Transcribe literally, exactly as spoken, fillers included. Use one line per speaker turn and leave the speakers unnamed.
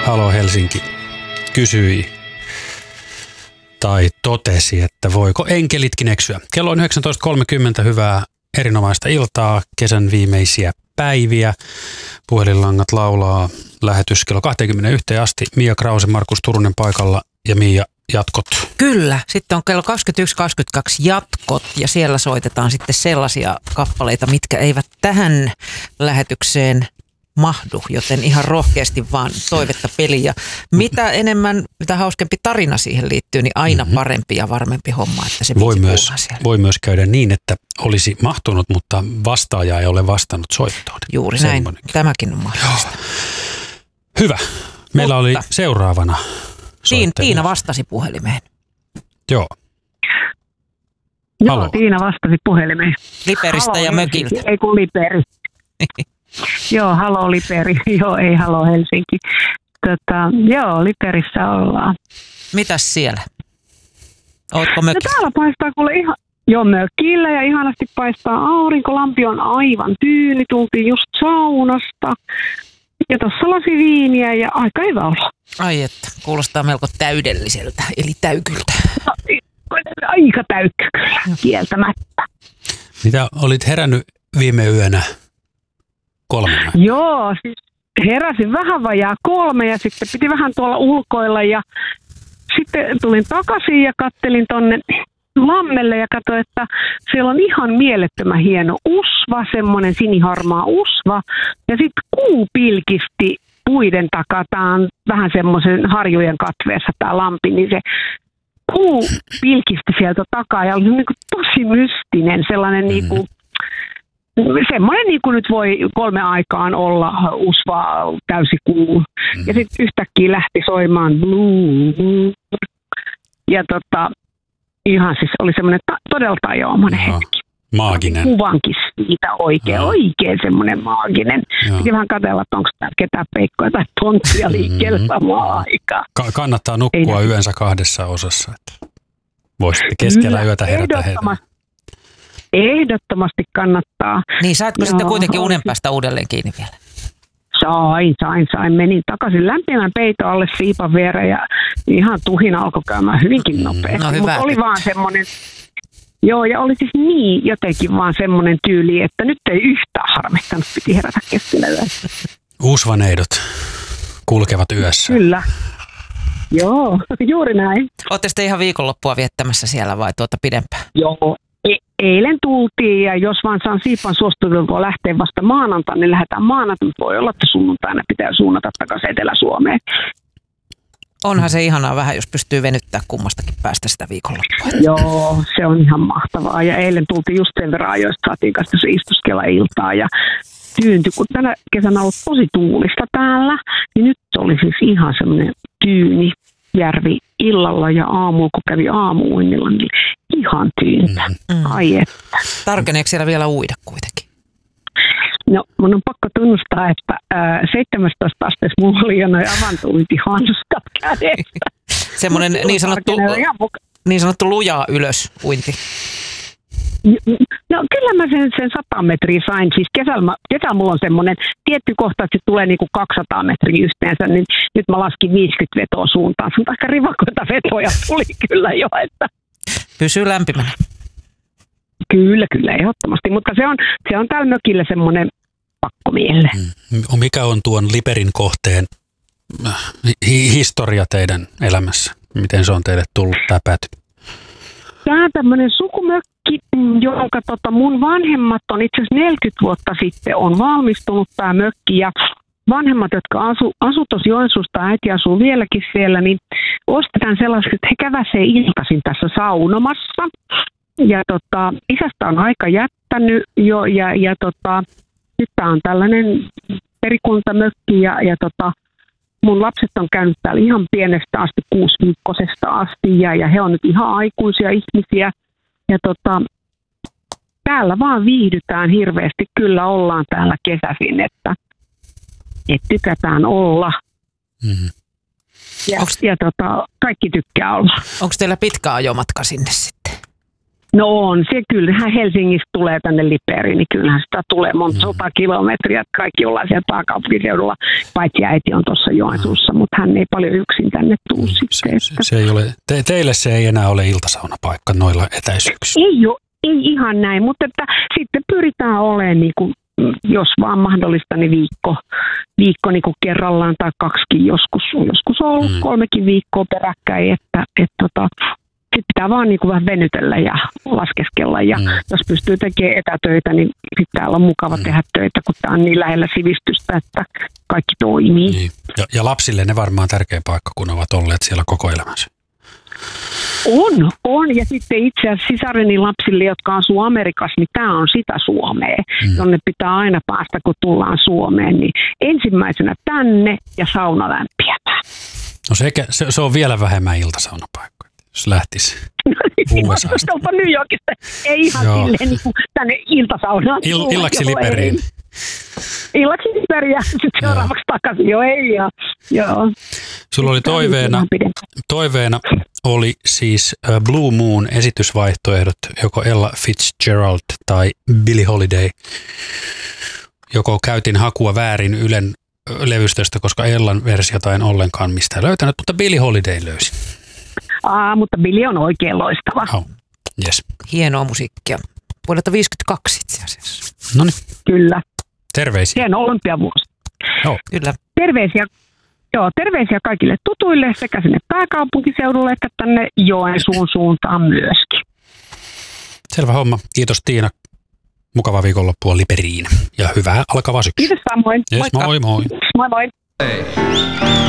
Halo Helsinki kysyi tai totesi, että voiko enkelitkin eksyä. Kello on yhdeksäntoista kolmekymmentä, hyvää erinomaista iltaa, kesän viimeisiä päiviä. Puhelinlangat laulaa, lähetys kello kaksikymmentäyksi asti. Mia Krause, Markus Turunen paikalla ja Mia, jatkot.
Kyllä, sitten on kello kaksikymmentäyksi kaksikymmentäkaksi jatkot ja siellä soitetaan sitten sellaisia kappaleita, mitkä eivät tähän lähetykseen mahdu, joten ihan rohkeasti vaan toivetta peliä. Mitä enemmän, mitä hauskempi tarina siihen liittyy, niin aina mm-hmm. parempi ja varmempi homma, että se
voi myös, voi myös käydä niin, että olisi mahtunut, mutta vastaaja ei ole vastannut soittoon.
Juuri näin, tämäkin on mahdollista. Joo.
Hyvä. Meillä mutta oli seuraavana
Tiin, Tiina vastasi puhelimeen.
Joo.
Joo, Halo. Tiina vastasi puhelimeen.
Liperistä Halo, ja mökiltä.
Ei kun Liperi. Joo, halo Liperi. Joo, ei halo Helsinki. Tota, joo, Liperissä ollaan.
Mitäs siellä? Ootko mökillä?
No täällä paistaa kuule ihan, joo mökillä ja ihanasti paistaa aurinko. Lampi on aivan tyyni. Tultiin just saunasta. Ja tossa lasi viiniä ja aika hyvä olo.
Ai että, kuulostaa melko täydelliseltä, eli täykyltä.
No, aika täykkä kyllä, kieltämättä.
Mitä olit herännyt viime yönä? Kolmena?
Joo, siis heräsin vähän vajaa kolme ja sitten piti vähän tuolla ulkoilla ja sitten tulin takaisin ja kattelin tonne lammelle ja katsoin, että siellä on ihan mielettömän hieno usva, semmoinen siniharmaa usva ja sitten kuu pilkisti puiden takaa. Tämä on vähän semmoisen harjujen katveessa tämä lampi, niin se kuu pilkisti sieltä takaa ja oli niin kuin tosi mystinen, sellainen mm. niin kuin semmoinen niin kuin nyt voi kolme aikaan olla usva täysi kuu. Mm. Ja sitten yhtäkkiä lähti soimaan blue, blue. Ja tota, ihan siis oli semmoinen ta- todella tajoamainen hetki.
Maaginen.
Kuvankin siitä oikein, Aha. oikein semmoinen maaginen. Joo. Piti vähän katsella, että onko täällä ketään peikkoja tai tonttia liikkeellä mm. samaan aikaan.
Ka- kannattaa nukkua Ei yönsä kahdessa osassa. Että voisitte keskellä yötä herätä heitä.
Ehdottomasti kannattaa.
Niin, saatko Joo, sitten kuitenkin unen päästä uudelleen kiinni vielä?
Sain, sain, sain. Menin takaisin lämpimän peiton alle siipan viereen ja ihan tuhina alkoi käymään hyvinkin nopeasti.
No,
mutta oli vaan semmoinen, joo ja oli siis niin jotenkin vaan semmoinen tyyli, että nyt ei yhtään harmittanut, piti herätä keskellä yössä.
Uusvaneidot kulkevat yössä.
Kyllä. Joo, juuri näin.
Ootte sitten ihan viikonloppua viettämässä siellä vai tuota pidempään?
Joo. Eilen tultiin ja jos vaan saan siipan suostutella lähteä vasta maanantaina, niin lähdetään maanantaina. Voi olla, että sunnuntaina pitää suunnata takaisin Etelä-Suomeen.
Onhan se ihanaa vähän, jos pystyy venyttää kummastakin päästä sitä viikonloppua.
Joo, se on ihan mahtavaa. Ja eilen tultiin just sen verran ajoista, saatiin kanssa se istuskella iltaa ja tyyntyi. Kun tänä kesänä on ollut tosi tuulista täällä, niin nyt oli siis ihan semmoinen tyyni järvi illalla ja aamulla, kun kävi aamuuinnilla, niin ihan tyyntä. Mm. Ai että.
Tarkeneeko siellä vielä uida kuitenkin?
No, mun on pakko tunnustaa, että äh, seitsemäntoista asteessa mulla oli jo noin avantointihanskat kädessä.
Semmoinen niin sanottu, niin sanottu lujaa ylös uinti.
No kyllä mä sen, sen sata metriä sain. Siis kesällä, kesällä mulla on semmoinen tietty kohta, että se tulee niinku kaksisataa metriä yhteensä, niin nyt mä laskin viisikymmentä vetoa suuntaan. Mutta aika rivakoita vetoja tuli kyllä jo. Että
pysyy lämpimänä.
Kyllä, kyllä, ehdottomasti. Mutta se on, se on täällä mökillä semmoinen pakkomielle.
Mm. Mikä on tuon Liperin kohteen hi- historia teidän elämässä? Miten se on teille tullut tämä pääty?
Tämä on tämmöinen sukumökki, jonka tota mun vanhemmat on itse asiassa neljäkymmentä vuotta sitten on valmistunut tämä mökki ja vanhemmat, jotka asu, asu tuossa Joensuusta, äiti asuu vieläkin siellä, niin ostetaan sellaiset, että he käväsee iltaisin tässä saunomassa. Ja tota, isästä on aika jättänyt jo ja, ja tota, nyt tämä on tällainen perikuntamökki ja, ja tota, mun lapset on käynyt täällä ihan pienestä asti, kuusiviikkosesta asti ja, ja he on nyt ihan aikuisia ihmisiä. Ja tota, täällä vaan viihdytään hirveästi, kyllä ollaan täällä kesäisin, että et tykätään olla.
Mm-hmm.
Ja, Onks... ja tota, kaikki tykkää olla.
Onko teillä pitkä ajomatka sinne sitten?
No on, se kyllähän Helsingistä tulee tänne Liperiin, niin kyllähän sitä tulee monta sata kilometriä, että kaikki ollaan siellä pääkaupunkiseudulla, paitsi äiti on tuossa Joensuussa, mutta hän ei paljon yksin tänne tule sitten.
Se, se, se ei ole, te, teille se ei enää ole iltasaunapaikka noilla etäisyyksillä.
Ei ole, ei ihan näin, mutta että sitten pyritään olemaan, niin kuin, jos vaan mahdollista, niin viikko, viikko niin kuin kerrallaan tai kaksikin joskus. Joskus on ollut mm. kolmekin viikkoa peräkkäin, että, että, että sitten pitää vaan niin kuin vähän venytellä ja laskeskella. Ja mm. jos pystyy tekemään etätöitä, niin sitten täällä on mukava mm. tehdä töitä, kun tämä on niin lähellä sivistystä, että kaikki toimii.
Niin. Ja, ja lapsille ne varmaan tärkeä paikka, kun ovat olleet siellä koko elämänsä.
On, on. Ja sitten itse asiassa sisareni lapsille, jotka asuu Amerikassa, niin tämä on sitä Suomea, mm. jonne pitää aina päästä, kun tullaan Suomeen. Niin ensimmäisenä tänne ja sauna lämpiämään.
No se, se, se on vielä vähemmän iltasaunapaikkoja, jos lähtisi U S A:sta.
Onpa New Yorkista. Ei ihan Joo. silleen niin kuin tänne iltasaunaan.
Il, illaksi Liperiin.
Illaksi Liperiin ja sitten seuraavaksi takaisin. Joo, ei ja, joo.
Sulla oli toiveena, toiveena oli siis Blue Moon esitysvaihtoehdot, joko Ella Fitzgerald tai Billie Holiday. Joko käytin hakua väärin Ylen levystöstä, koska Ellan versiota en ollenkaan mistään löytänyt, mutta Billie Holiday löysin.
Aa, mutta Billie on oikein loistava.
Oh, yes.
Hienoa musiikkia. Vuodelta viisikymmentäkaksi itse asiassa.
Noniin.
Kyllä.
Terveisiä.
Hieno olympiavuosi.
Joo.
Kyllä.
Terveisiä. Joo, terveisiä kaikille tutuille sekä sinne pääkaupunkiseudulle että tänne Joensuun suuntaan myöskin.
Selvä homma. Kiitos Tiina. Mukavaa viikonloppua Liperiin ja hyvää alkavaa syksyä.
Kiitos samoin.
Yes, moi moi.
Moi moi.
Hey.